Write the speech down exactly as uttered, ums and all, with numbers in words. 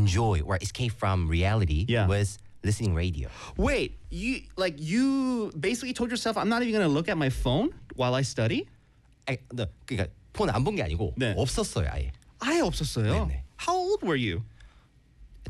enjoy or escape from reality Yeah. was listening radio. Wait, you like you basically told yourself I'm not even gonna look at my phone while I study? 아니, 너, 그러니까 폰 안 본 게 아니고 네. 없었어요 아예. 아예 없었어요. 네네. How old were you?